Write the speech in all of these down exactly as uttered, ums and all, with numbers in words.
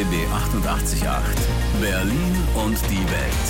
B B achtundachtzig Komma acht. Berlin und die Welt.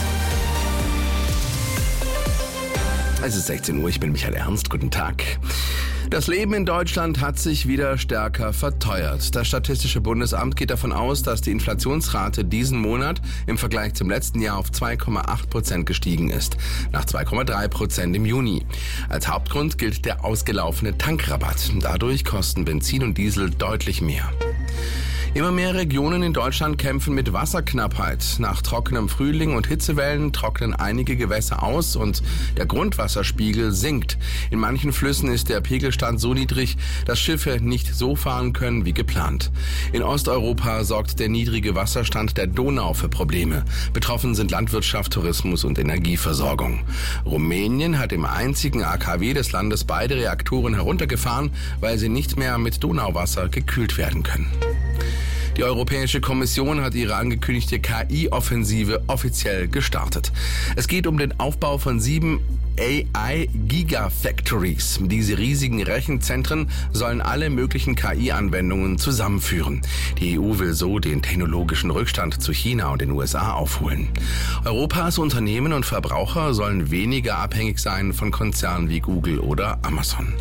Es ist sechzehn Uhr, ich bin Michael Ernst, guten Tag. Das Leben in Deutschland hat sich wieder stärker verteuert. Das Statistische Bundesamt geht davon aus, dass die Inflationsrate diesen Monat im Vergleich zum letzten Jahr auf zwei Komma acht Prozent gestiegen ist, nach zwei Komma drei Prozent im Juni. Als Hauptgrund gilt der ausgelaufene Tankrabatt. Dadurch kosten Benzin und Diesel deutlich mehr. Immer mehr Regionen in Deutschland kämpfen mit Wasserknappheit. Nach trockenem Frühling und Hitzewellen trocknen einige Gewässer aus und der Grundwasserspiegel sinkt. In manchen Flüssen ist der Pegelstand so niedrig, dass Schiffe nicht so fahren können wie geplant. In Osteuropa sorgt der niedrige Wasserstand der Donau für Probleme. Betroffen sind Landwirtschaft, Tourismus und Energieversorgung. Rumänien hat im einzigen A K W des Landes beide Reaktoren heruntergefahren, weil sie nicht mehr mit Donauwasser gekühlt werden können. Die Europäische Kommission hat ihre angekündigte K I-Offensive offiziell gestartet. Es geht um den Aufbau von sieben A I-Gigafactories. Diese riesigen Rechenzentren sollen alle möglichen K I-Anwendungen zusammenführen. Die E U will so den technologischen Rückstand zu China und den U S A aufholen. Europas Unternehmen und Verbraucher sollen weniger abhängig sein von Konzernen wie Google oder Amazon.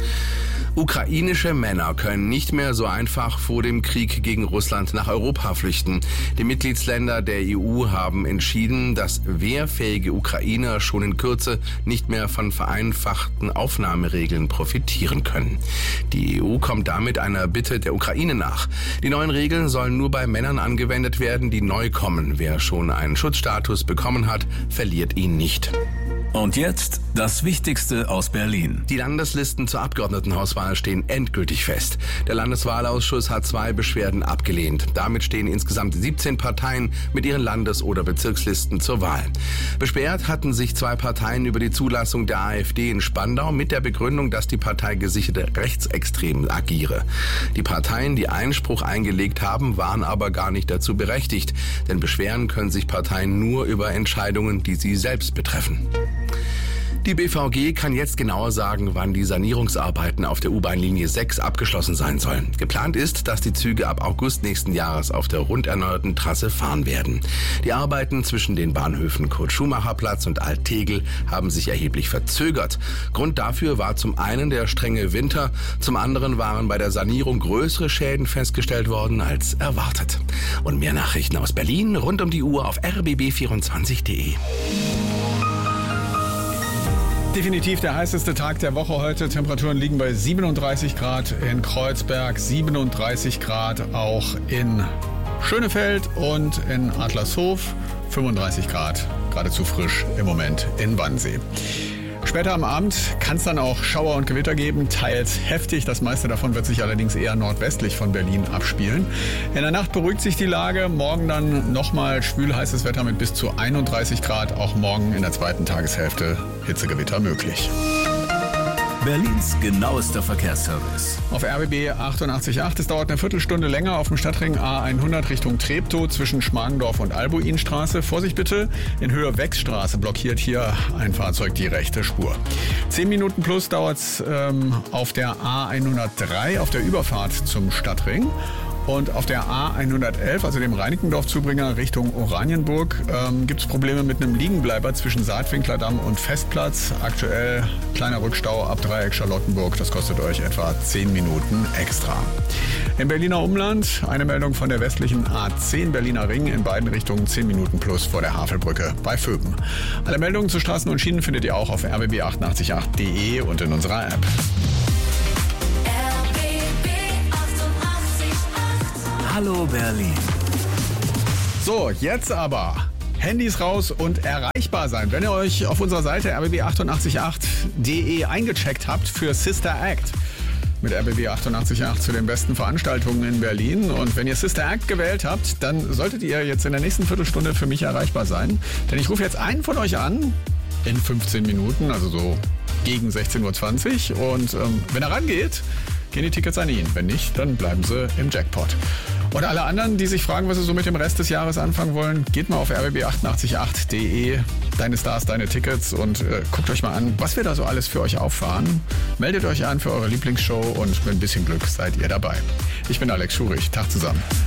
Ukrainische Männer können nicht mehr so einfach vor dem Krieg gegen Russland nach Europa flüchten. Die Mitgliedsländer der E U haben entschieden, dass wehrfähige Ukrainer schon in Kürze nicht mehr von vereinfachten Aufnahmeregeln profitieren können. Die E U kommt damit einer Bitte der Ukraine nach. Die neuen Regeln sollen nur bei Männern angewendet werden, die neu kommen. Wer schon einen Schutzstatus bekommen hat, verliert ihn nicht. Und jetzt das Wichtigste aus Berlin. Die Landeslisten zur Abgeordnetenhauswahl stehen endgültig fest. Der Landeswahlausschuss hat zwei Beschwerden abgelehnt. Damit stehen insgesamt siebzehn Parteien mit ihren Landes- oder Bezirkslisten zur Wahl. Beschwert hatten sich zwei Parteien über die Zulassung der AfD in Spandau mit der Begründung, dass die Partei gesichert rechtsextrem agiere. Die Parteien, die Einspruch eingelegt haben, waren aber gar nicht dazu berechtigt. Denn beschweren können sich Parteien nur über Entscheidungen, die sie selbst betreffen. Die B V G kann jetzt genauer sagen, wann die Sanierungsarbeiten auf der U-Bahn-Linie sechs abgeschlossen sein sollen. Geplant ist, dass die Züge ab August nächsten Jahres auf der rund erneuerten Trasse fahren werden. Die Arbeiten zwischen den Bahnhöfen Kurt-Schumacher-Platz und Alt-Tegel haben sich erheblich verzögert. Grund dafür war zum einen der strenge Winter, zum anderen waren bei der Sanierung größere Schäden festgestellt worden als erwartet. Und mehr Nachrichten aus Berlin rund um die Uhr auf r b b vierundzwanzig punkt d e. Definitiv der heißeste Tag der Woche heute. Temperaturen liegen bei siebenunddreißig Grad in Kreuzberg, siebenunddreißig Grad auch in Schönefeld und in Adlershof, fünfunddreißig Grad, geradezu frisch im Moment in Wannsee. Später am Abend kann es dann auch Schauer und Gewitter geben, teils heftig. Das meiste davon wird sich allerdings eher nordwestlich von Berlin abspielen. In der Nacht beruhigt sich die Lage. Morgen dann nochmal schwül heißes Wetter mit bis zu einunddreißig Grad. Auch morgen in der zweiten Tageshälfte Hitzegewitter möglich. Berlins genauester Verkehrsservice. Auf R B B achtundachtzig Komma acht. Es dauert eine Viertelstunde länger auf dem Stadtring A hundert Richtung Treptow zwischen Schmargendorf und Albuinstraße. Vorsicht bitte, in Höhe Wechsstraße blockiert hier ein Fahrzeug die rechte Spur. Zehn Minuten plus dauert es ähm, auf der A hundertdrei auf der Überfahrt zum Stadtring. Und auf der A hundertelf, also dem Reinickendorf-Zubringer Richtung Oranienburg, ähm, gibt es Probleme mit einem Liegenbleiber zwischen Saatwinklerdamm und Festplatz. Aktuell kleiner Rückstau ab Dreieck Charlottenburg. Das kostet euch etwa zehn Minuten extra. Im Berliner Umland eine Meldung von der westlichen A zehn Berliner Ring in beiden Richtungen zehn Minuten plus vor der Havelbrücke bei Vöben. Alle Meldungen zu Straßen und Schienen findet ihr auch auf r b b achtundachtzig Komma acht punkt d e und in unserer App. Hallo Berlin. So, jetzt aber Handys raus und erreichbar sein. Wenn ihr euch auf unserer Seite r b b achtundachtzig Komma acht punkt d e eingecheckt habt für Sister Act mit R B B achtundachtzig Komma acht zu den besten Veranstaltungen in Berlin. Und wenn ihr Sister Act gewählt habt, dann solltet ihr jetzt in der nächsten Viertelstunde für mich erreichbar sein. Denn ich rufe jetzt einen von euch an in fünfzehn Minuten, also so gegen sechzehn Uhr zwanzig. Und ähm, wenn er rangeht, gehen die Tickets an ihn. Wenn nicht, dann bleiben sie im Jackpot. Und alle anderen, die sich fragen, was sie so mit dem Rest des Jahres anfangen wollen, geht mal auf r b b achtundachtzig Komma acht punkt d e, deine Stars, deine Tickets und äh, guckt euch mal an, was wir da so alles für euch auffahren. Meldet euch an für eure Lieblingsshow und mit ein bisschen Glück seid ihr dabei. Ich bin Alex Schurich. Tag zusammen.